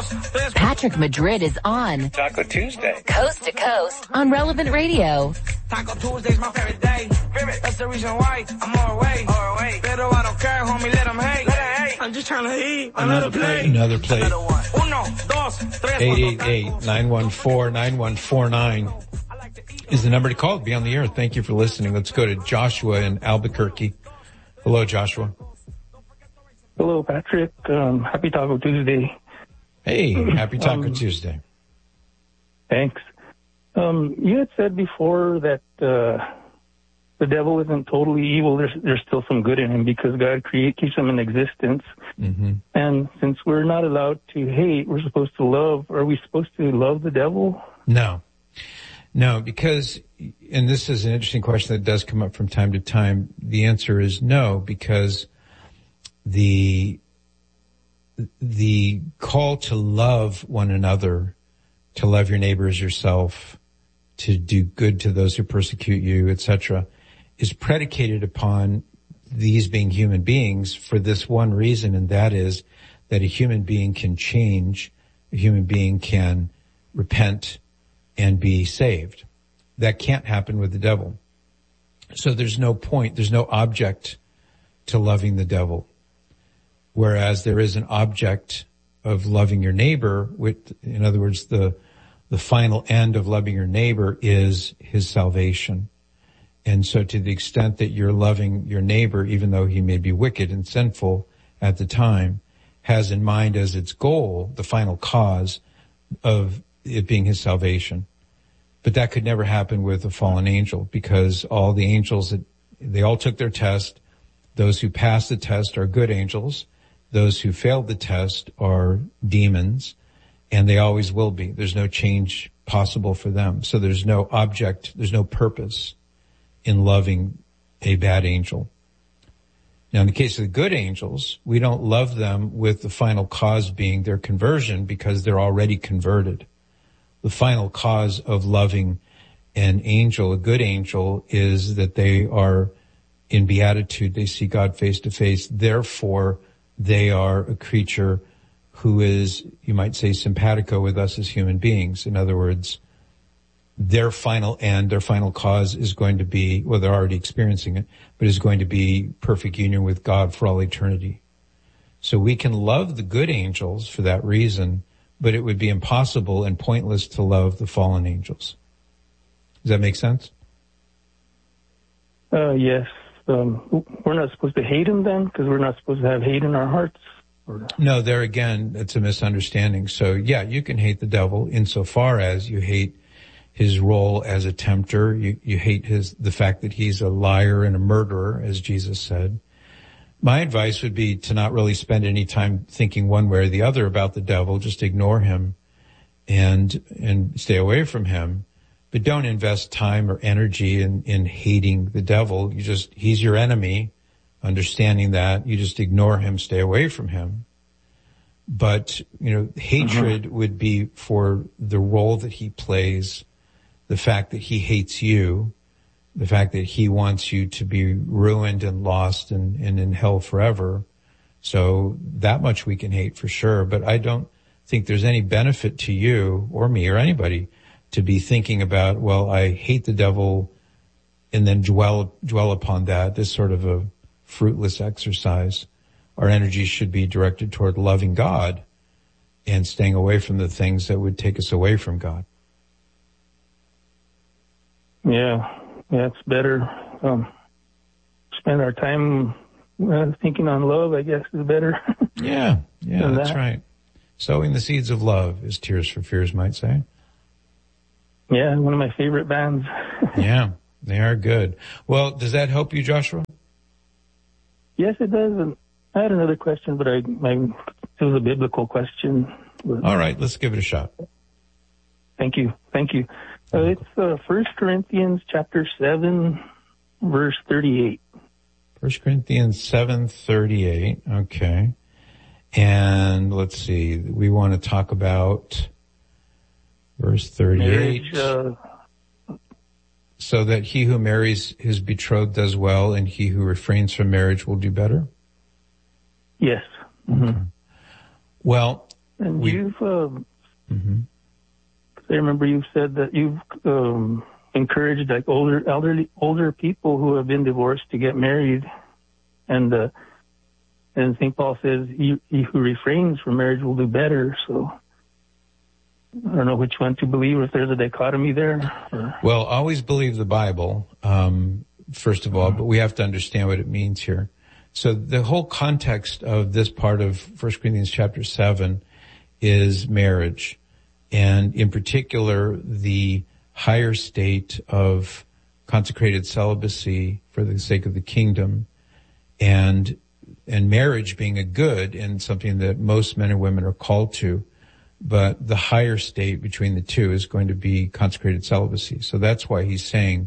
Patrick Madrid is on Taco Tuesday, coast to coast on Relevant Radio. Taco Tuesday's my favorite day. That's the reason why I'm all away. Pero I don't care, homie, let them hate. I'm just trying to eat another plate. Another plate. Uno, dos, tres. 888-914-9149 is the number to call. Be on the air. Thank you for listening. Let's go to Joshua in Albuquerque. Hello, Joshua. Hello, Patrick. Happy Taco Tuesday. Hey, happy Taco Tuesday. Thanks. You had said before that the devil isn't totally evil. There's still some good in him because God keeps him in existence. Mm-hmm. And since we're not allowed to hate, we're supposed to love. Are we supposed to love the devil? No, because, and this is an interesting question that does come up from time to time. The answer is no, because the call to love one another, to love your neighbor as yourself, to do good to those who persecute you, etc., is predicated upon these being human beings for this one reason, and that is that a human being can change, a human being can repent and be saved. That can't happen with the devil. So there's no point, there's no object to loving the devil. Whereas there is an object of loving your neighbor, in other words, the final end of loving your neighbor is his salvation. And so to the extent that you're loving your neighbor, even though he may be wicked and sinful at the time, has in mind as its goal, the final cause of it being his salvation. But that could never happen with a fallen angel, because all the angels, they all took their test. Those who passed the test are good angels. Those who failed the test are demons, and they always will be. There's no change possible for them. So there's no object, there's no purpose in loving a bad angel. Now, in the case of the good angels, we don't love them with the final cause being their conversion, because they're already converted. The final cause of loving an angel, a good angel, is that they are in beatitude. They see God face to face. Therefore, they are a creature who is, you might say, simpatico with us as human beings. In other words, their final end, their final cause is going to be, well, they're already experiencing it, but is going to be perfect union with God for all eternity. So we can love the good angels for that reason, but it would be impossible and pointless to love the fallen angels. Does that make sense? Yes. We're not supposed to hate him then, because we're not supposed to have hate in our hearts? No, there again, it's a misunderstanding. So yeah, you can hate the devil insofar as you hate his role as a tempter. You hate the fact that he's a liar and a murderer, as Jesus said. My advice would be to not really spend any time thinking one way or the other about the devil. Just ignore him and stay away from him. But don't invest time or energy in hating the devil. He's your enemy. Understanding that, you just ignore him, stay away from him. But, hatred would be for the role that he plays, the fact that he hates you, the fact that he wants you to be ruined and lost and in hell forever. So that much we can hate for sure. But I don't think there's any benefit to you or me or anybody to be thinking about, well, I hate the devil and then dwell upon that. This sort of a fruitless exercise. Our energy should be directed toward loving God and staying away from the things that would take us away from God. Yeah, it's better. Spend our time thinking on love, I guess, is better. Yeah, that's right. Sowing the seeds of love, as Tears for Fears might say. Yeah, one of my favorite bands. Yeah, they are good. Well, does that help you, Joshua? Yes, it does. And I had another question, but it was a biblical question. All right, let's give it a shot. Thank you. It's 1 Corinthians chapter 7, verse 38. 1 Corinthians 7:38. Okay. And let's see, we want to talk about verse 38. Marriage, so that he who marries his betrothed does well, and he who refrains from marriage will do better? Yes. Mm-hmm. Okay. Well, And you've, I remember you said that you've encouraged like older people who have been divorced to get married, and St. Paul says he who refrains from marriage will do better. So I don't know which one to believe, or if there's a dichotomy there. Or... Well, always believe the Bible, first of all, but we have to understand what it means here. So the whole context of this part of 1 Corinthians chapter 7 is marriage, and in particular the higher state of consecrated celibacy for the sake of the kingdom, and marriage being a good and something that most men and women are called to. But the higher state between the two is going to be consecrated celibacy. So that's why he's saying,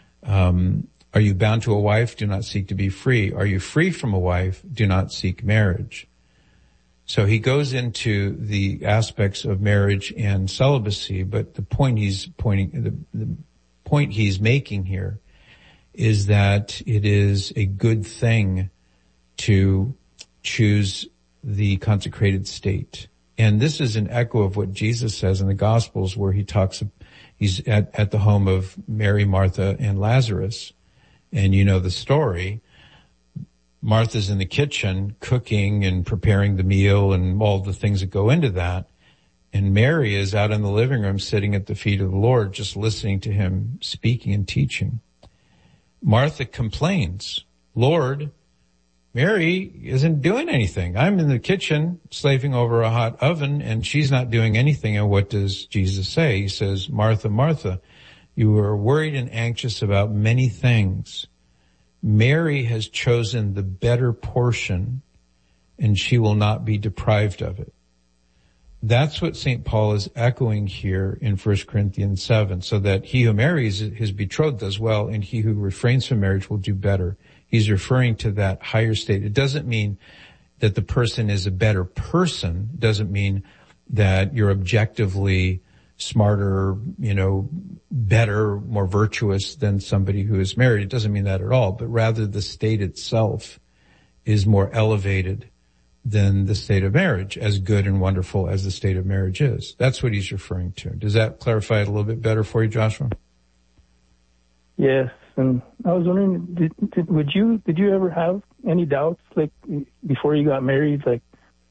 are you bound to a wife? Do not seek to be free. Are you free from a wife? Do not seek marriage. So he goes into the aspects of marriage and celibacy, but the point the point he's making here is that it is a good thing to choose the consecrated state. And this is an echo of what Jesus says in the Gospels, where he's at the home of Mary, Martha, and Lazarus. And you know the story. Martha's in the kitchen cooking and preparing the meal and all the things that go into that. And Mary is out in the living room sitting at the feet of the Lord, just listening to him speaking and teaching. Martha complains, Lord, Mary isn't doing anything. I'm in the kitchen slaving over a hot oven and she's not doing anything. And what does Jesus say? He says, Martha, Martha, you are worried and anxious about many things. Mary has chosen the better portion and she will not be deprived of it. That's what St. Paul is echoing here in 1 Corinthians 7, so that he who marries his betrothed does well and he who refrains from marriage will do better. He's referring to that higher state. It doesn't mean that the person is a better person. It doesn't mean that you're objectively smarter, better, more virtuous than somebody who is married. It doesn't mean that at all, but rather the state itself is more elevated than the state of marriage, as good and wonderful as the state of marriage is. That's what he's referring to. Does that clarify it a little bit better for you, Joshua? Yes, and I was wondering, did you ever have any doubts, like before you got married, like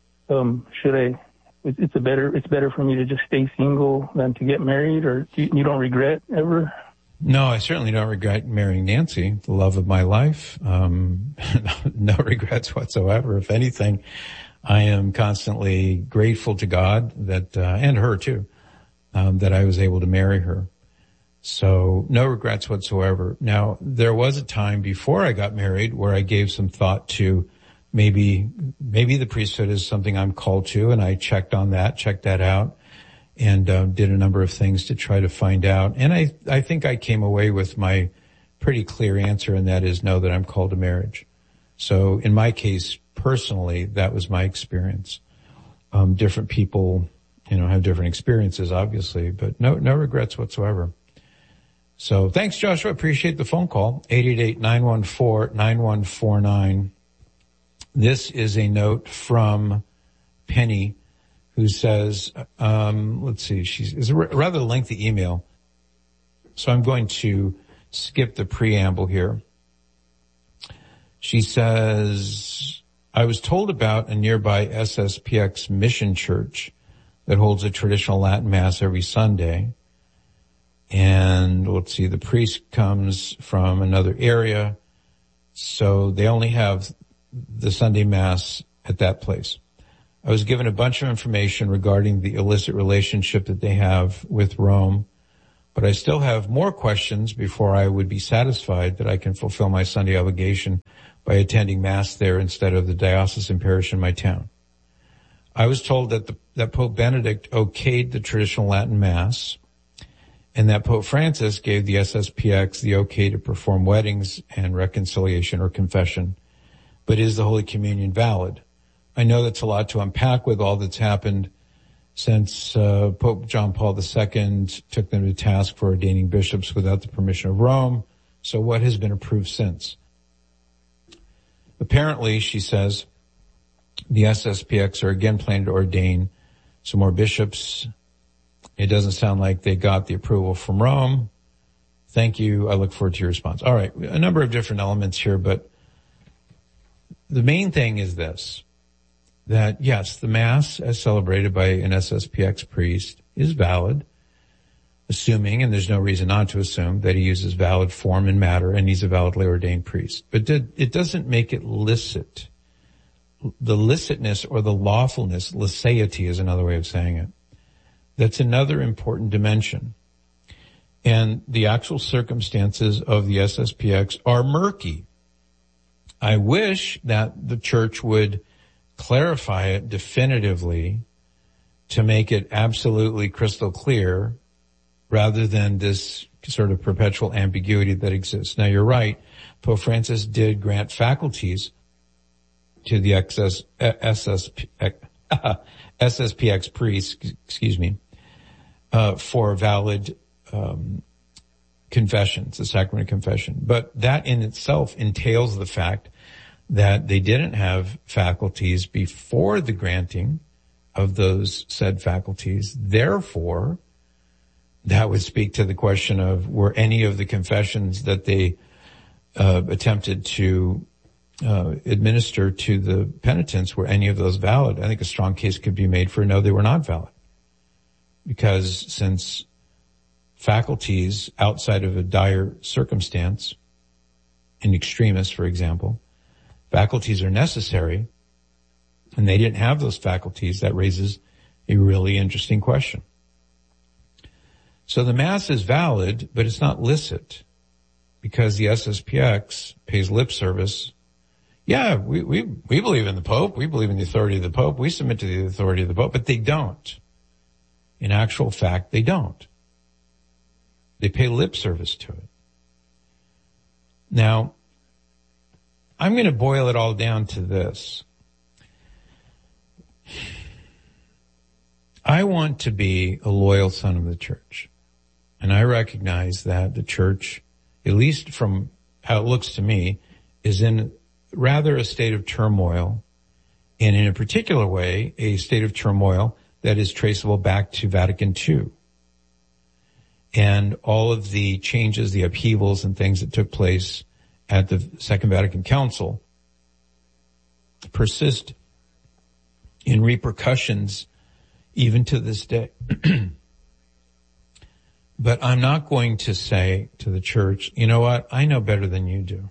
it's better for me to just stay single than to get married, or you don't regret ever? No, I certainly don't regret marrying Nancy, the love of my life. No regrets whatsoever. If anything, I am constantly grateful to God that, and her too, that I was able to marry her. So no regrets whatsoever. Now, there was a time before I got married where I gave some thought to maybe the priesthood is something I'm called to, and I checked that out. And did a number of things to try to find out. And I think I came away with my pretty clear answer, and that is no, that I'm called to marriage. So in my case, personally, that was my experience. Different people, have different experiences, obviously, but no regrets whatsoever. So thanks, Joshua. Appreciate the phone call. 888-914-9149. This is a note from Penny, who says, let's see, it's a rather lengthy email, so I'm going to skip the preamble here. She says, I was told about a nearby SSPX mission church that holds a traditional Latin Mass every Sunday. And let's see, the priest comes from another area, so they only have the Sunday Mass at that place. I was given a bunch of information regarding the illicit relationship that they have with Rome, but I still have more questions before I would be satisfied that I can fulfill my Sunday obligation by attending Mass there instead of the diocesan parish in my town. I was told that Pope Benedict okayed the traditional Latin Mass, and that Pope Francis gave the SSPX the okay to perform weddings and reconciliation or confession. But is the Holy Communion valid? I know that's a lot to unpack with all that's happened since Pope John Paul II took them to task for ordaining bishops without the permission of Rome. So what has been approved since? Apparently, she says, the SSPX are again planning to ordain some more bishops. It doesn't sound like they got the approval from Rome. Thank you. I look forward to your response. All right. A number of different elements here, but the main thing is this, that yes, the Mass as celebrated by an SSPX priest is valid, assuming, and there's no reason not to assume, that he uses valid form and matter and he's a validly ordained priest. But it doesn't make it licit. The licitness or the lawfulness, licety is another way of saying it. That's another important dimension. And the actual circumstances of the SSPX are murky. I wish that the church would clarify it definitively to make it absolutely crystal clear rather than this sort of perpetual ambiguity that exists. Now, you're right. Pope Francis did grant faculties to the SSPX priests, for valid confessions, the sacrament of confession. But that in itself entails the fact that they didn't have faculties before the granting of those said faculties. Therefore, that would speak to the question of, were any of the confessions that they attempted to administer to the penitents, were any of those valid? I think a strong case could be made for no, they were not valid. Because since faculties outside of a dire circumstance, in extremis, for example, faculties are necessary, and they didn't have those faculties, that raises a really interesting question. So the Mass is valid, but it's not licit, because the SSPX pays lip service. Yeah, we believe in the Pope. We believe in the authority of the Pope. We submit to the authority of the Pope, but they don't. In actual fact, they don't. They pay lip service to it. Now, I'm going to boil it all down to this. I want to be a loyal son of the church. And I recognize that the church, at least from how it looks to me, is in rather a state of turmoil, and in a particular way, a state of turmoil that is traceable back to Vatican II. And all of the changes, the upheavals and things that took place at the Second Vatican Council persist in repercussions even to this day. But I'm not going to say to the church, you know what, I know better than you do.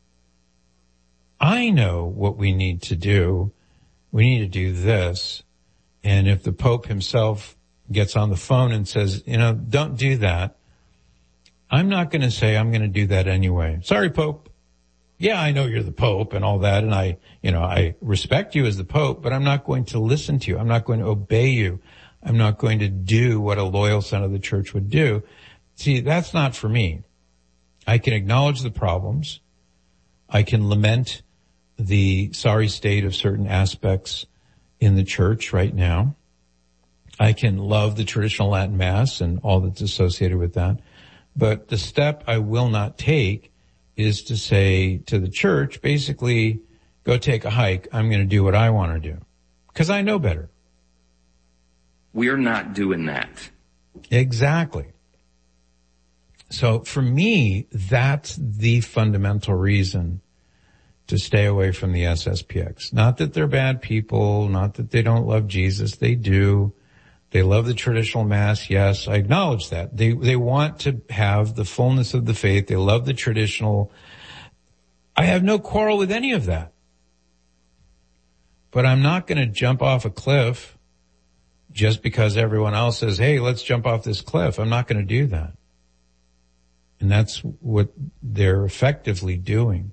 I know what we need to do. We need to do this. And if the Pope himself gets on the phone and says, you know, don't do that, I'm not going to say I'm going to do that anyway. Sorry, Pope. Yeah, I know you're the Pope and all that, and I respect you as the Pope, but I'm not going to listen to you. I'm not going to obey you. I'm not going to do what a loyal son of the church would do. See, that's not for me. I can acknowledge the problems. I can lament the sorry state of certain aspects in the church right now. I can love the traditional Latin Mass and all that's associated with that. But the step I will not take is to say to the church, basically, go take a hike. I'm going to do what I want to do because I know better. We're not doing that. Exactly. So for me, that's the fundamental reason to stay away from the SSPX. Not that they're bad people, not that they don't love Jesus. They do. They love the traditional Mass. Yes, I acknowledge that. They want to have the fullness of the faith. They love the traditional. I have no quarrel with any of that. But I'm not going to jump off a cliff just because everyone else says, hey, let's jump off this cliff. I'm not going to do that. And that's what they're effectively doing.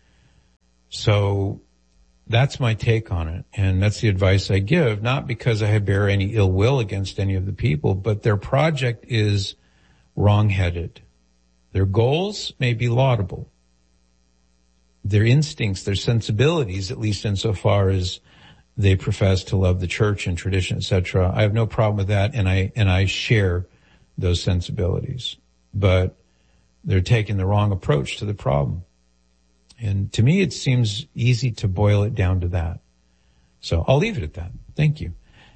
So that's my take on it. And that's the advice I give, not because I bear any ill will against any of the people, but their project is wrong-headed. Their goals may be laudable. Their instincts, their sensibilities, at least insofar as they profess to love the church and tradition, etc. I have no problem with that, and I share those sensibilities. But they're taking the wrong approach to the problem. And to me, it seems easy to boil it down to that. So I'll leave it at that. Thank you.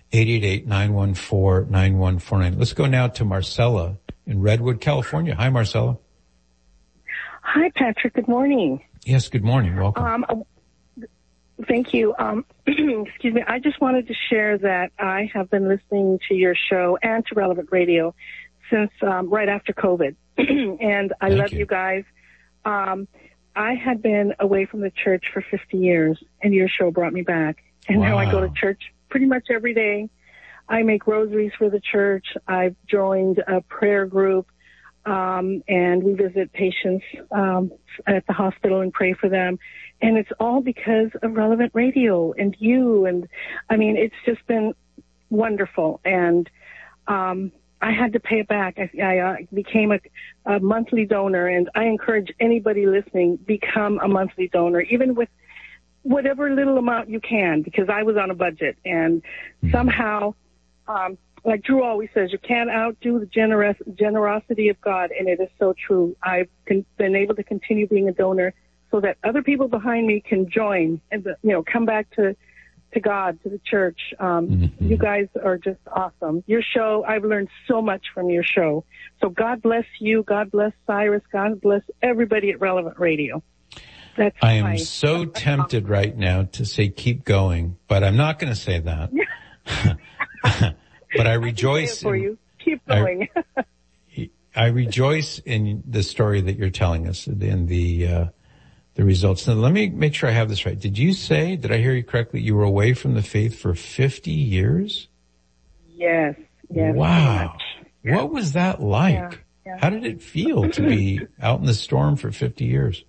888-914-9149. Let's go now to Marcella in Redwood, California. Hi, Marcella. Hi, Patrick. Good morning. Yes, good morning. Welcome. Thank you. Excuse me. I just wanted to share that I have been listening to your show and to Relevant Radio since right after COVID. And I love you guys. I had been away from the church for 50 years, and your show brought me back. And now I go to church pretty much every day. I make rosaries for the church. I've joined a prayer group, and we visit patients at the hospital and pray for them. And it's all because of Relevant Radio and you. And, I mean, it's just been wonderful. And I had to pay it back. I became a monthly donor, and I encourage anybody listening, become a monthly donor, even with whatever little amount you can, because I was on a budget. And somehow, like Drew always says, you can't outdo the generosity of God, and it is so true. I've been able to continue being a donor so that other people behind me can join and, come back to God, to the church. You guys are just awesome. Your show, I've learned so much from your show. So God bless you. God bless Cyrus. God bless everybody at Relevant Radio. I am so tempted right now to say keep going, but I'm not going to say that. But I rejoice for you. Keep going. I rejoice in the story that you're telling us and the results. Now, let me make sure I have this right. Did I hear you correctly, you were away from the faith for 50 years? Yes. Wow. Yeah. What was that like? Yeah. How did it feel to be out in the storm for 50 years?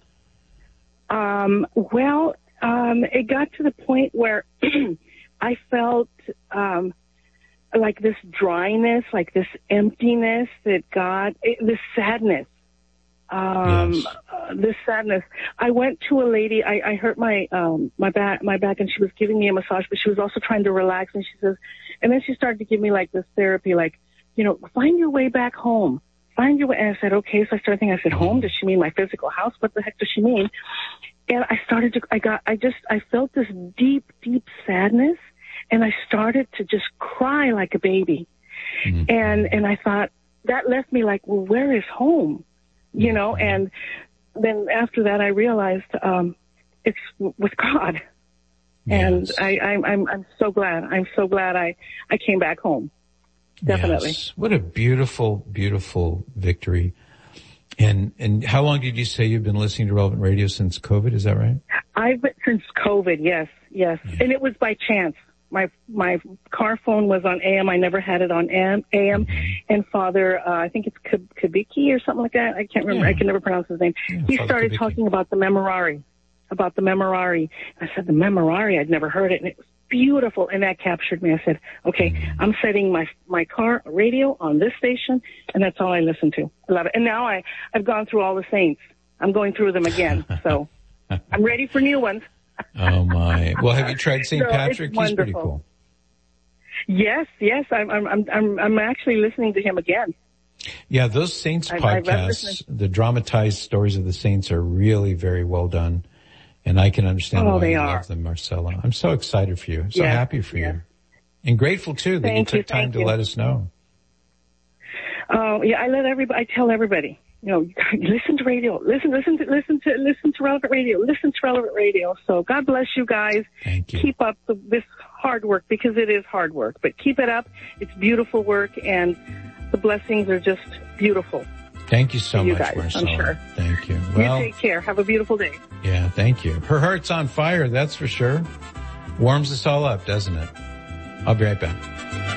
It got to the point where I felt like this dryness, like this emptiness that this sadness. This sadness. I went to a lady. I hurt my back, and she was giving me a massage, but she was also trying to relax. And she says, and then she started to give me like this therapy, like, find your way back home. Find your way. And I said, okay. So I started thinking. I said, home? Does she mean my physical house? What the heck does she mean? And I felt this deep, deep sadness, and I started to just cry like a baby. And I thought that left me like, well, where is home? And then after that, I realized it's with God, and I'm so glad. I'm so glad I came back home. Definitely. Yes. What a beautiful, beautiful victory. And how long did you say you've been listening to Relevant Radio since COVID? Is that right? I've been since COVID. Yes. Yeah. And it was by chance. My car phone was on AM. I never had it on AM. And Father, I think it's Kubicki or something like that. I can't remember. I can never pronounce his name. He started talking about the Memorare. I said, the Memorare? I'd never heard it. And it was beautiful. And that captured me. I said, okay, I'm setting my car radio on this station, and that's all I listen to. I love it. And now I've gone through all the saints. I'm going through them again. So I'm ready for new ones. Oh my! Well, have you tried St. Patrick? He's pretty cool. Yes. I'm actually listening to him again. Yeah, those Saints podcasts, the dramatized stories of the Saints, are really very well done, and I can understand why you love them, Marcella. I'm so excited for you. I'm so happy for you, and grateful too that you took time to let us know. I tell everybody. Listen to radio. Listen to Relevant Radio. Listen to Relevant Radio. So God bless you guys. Thank you. Keep up this hard work, because it is hard work, but keep it up. It's beautiful work, and the blessings are just beautiful. Thank you so much, guys, Marcella. I'm sure. Thank you. Well, you take care. Have a beautiful day. Yeah, thank you. Her heart's on fire, that's for sure. Warms us all up, doesn't it? I'll be right back.